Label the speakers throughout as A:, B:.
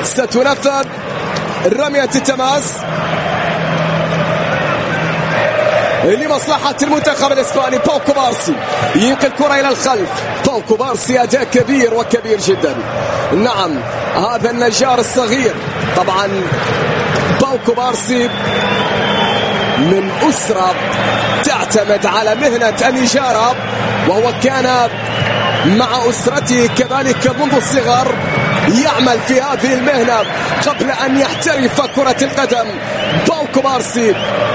A: ستنفذ رمية التماس لمصلحة المنتخب الإسباني. باو كوبارسي ينقل كرة إلى الخلف. باو كوبارسي أداء كبير وكبير جدا. نعم هذا النجار الصغير. طبعا باو كوبارسي من أسرة تعتمد على مهنة النجارة، وهو كان مع أسرته كذلك منذ الصغر يعمل في هذه المهنة قبل أن يحترف كرة القدم. باو كوبارسي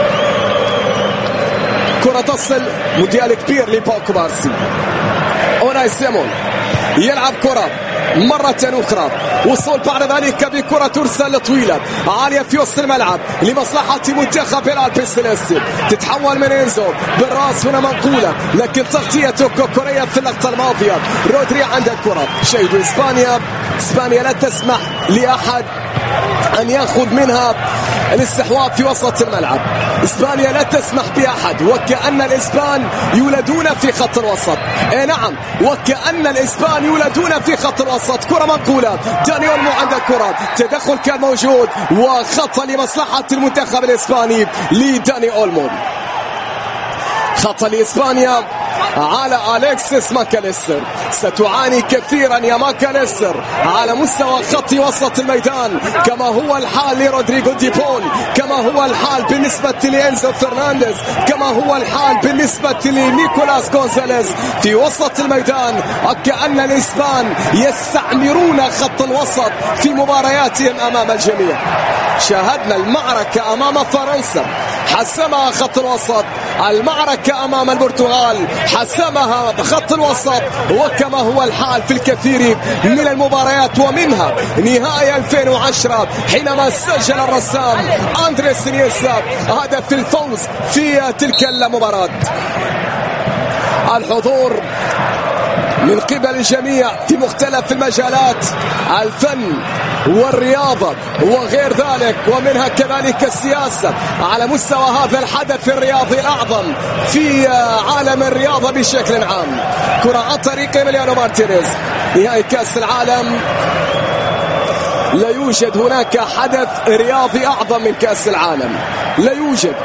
A: كرة تصل مديال كبير لباو كوبارسي. أوناي سيمون يلعب كرة مرة أخرى، وصول بعد ذلك بكرة ترسل طويلة عالية في وسط الملعب لمصلحة منتخب الألبي سيليستي. تتحول من إنزو بالراس هنا منقولة، لكن تغطيته كوكوريا في اللقطة الماضية. رودري عند الكرة. شاهدوا إسبانيا لا تسمح لأحد أن يأخذ منها الاستحواذ في وسط الملعب. إسبانيا لا تسمح بأحد، وكأن الإسبان يولدون في خط الوسط. نعم وكأن الإسبان يولدون في خط الوسط. كرة منقولة، داني أولمو عند الكرة، تدخل كان موجود وخطأ لمصلحة المنتخب الإسباني لداني أولمو. خطأ لإسبانيا على أليكسيس ماكاليستر. ستعاني كثيرا يا ماكاليستر على مستوى خط وسط الميدان، كما هو الحال لرودريغو دي بول، كما هو الحال بالنسبة لإنزو فرنانديز، كما هو الحال بالنسبة لنيكولاس غونزاليز في وسط الميدان. وكأن الإسبان يستعمرون خط الوسط في مبارياتهم أمام الجميع. شاهدنا المعركة أمام فرنسا حسمها خط الوسط، المعركة أمام البرتغال حسمها بخط الوسط، وكما هو الحال في الكثير من المباريات، ومنها نهائي 2010 حينما سجل الرسام أندريس إنيستا هدف الفوز في تلك المباراة. الحضور من قبل الجميع في مختلف المجالات، الفن والرياضة وغير ذلك، ومنها كذلك السياسة على مستوى هذا الحدث الرياضي الأعظم في عالم الرياضة بشكل عام. كرة عن طريق إيميليانو مارتينيز. نهائي كأس العالم، لا يوجد هناك حدث رياضي أعظم من كأس العالم، لا يوجد.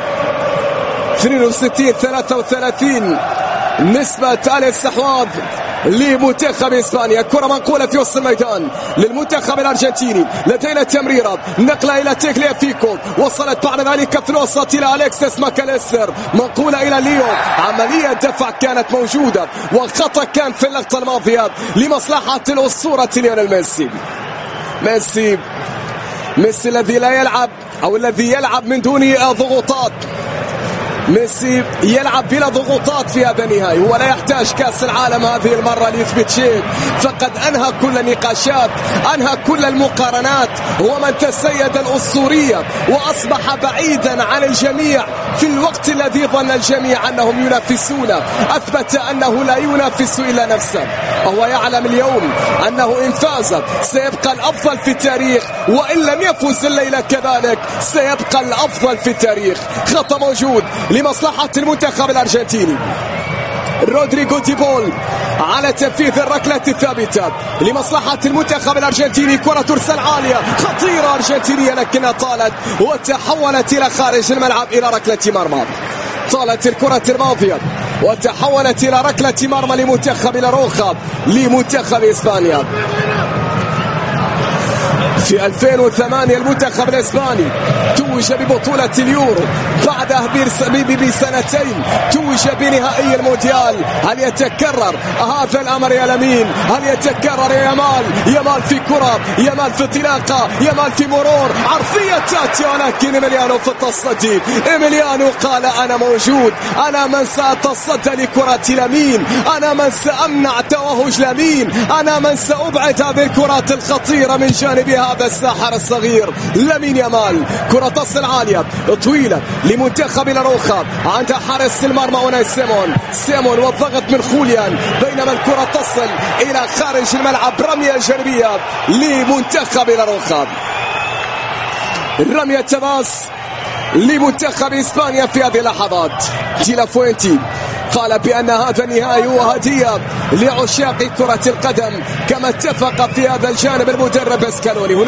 A: 62-33 نسبة الاستحواذ لمنتخب إسبانيا. كرة منقولة في وسط الميدان للمنتخب الأرجنتيني، لدينا تمريرة نقلة إلى تيغليافيكو، وصلت بعد ذلك في الوسط إلى أليكسيس ماكاليستر، منقولة إلى ليو. عملية دفع كانت موجودة، وخطأ كان في اللقطة الماضية لمصلحة الأسطورة ليونيل ميسي. ميسي الذي لا يلعب أو الذي يلعب من دون ضغوطات. ميسي يلعب بلا ضغوطات في هذا النهائي، ولا يحتاج كأس العالم هذه المرة ليثبت شيء، فقد أنهى كل النقاشات، أنهى كل المقارنات، هو من تسيد الأسطورية وأصبح بعيدا عن الجميع في الوقت الذي ظن الجميع أنهم ينافسون. أثبت أنه لا ينافس إلا نفسه، وهو يعلم اليوم أنه إن فاز سيبقى الأفضل في التاريخ، وإن لم يفوز الليلة كذلك سيبقى الأفضل في التاريخ. خطأ موجود لمصلحة المنتخب الأرجنتيني. رودريغو دي بول على تنفيذ الركلة الثابتة لمصلحة المنتخب الأرجنتيني. كرة ترسل عالية خطيرة أرجنتينية، لكنها طالت وتحولت إلى خارج الملعب إلى ركلة مرمى. طالت الكرة الماضية وتحولت إلى ركلة مرمى لمنتخب لاروخا لمنتخب إسبانيا. في 2008 المنتخب الإسباني توج ببطولة اليورو، بعدها بسنتين توج بنهائي المونديال. هل يتكرر هذا الأمر يا لمين؟ هل يتكرر يا يامال في كرة، يامال في انطلاقة، يامال في مرور، عرضية تاتي، ولكن إيميليانو في التصدي. إيميليانو قال أنا موجود، أنا من سأتصدى لكرة لمين، أنا من سأمنع توهج لمين، أنا من سأبعد هذه الكرات الخطيرة من جانب هذا الساحر الصغير لامين يامال. كرة تصل عالية طويلة لمنتخب لاروخا عند حارس المرمى أوناي سيمون والضغط من خوليان، بينما الكرة تصل إلى خارج الملعب. رمية جانبية لمنتخب لاروخا، رمية تماس لمنتخب إسبانيا في هذه اللحظات. دي لا فوينتي قال بأن هذا النهائي هو هدية لعشاق كرة القدم، كما اتفق في هذا الجانب المدرب اسكالوني.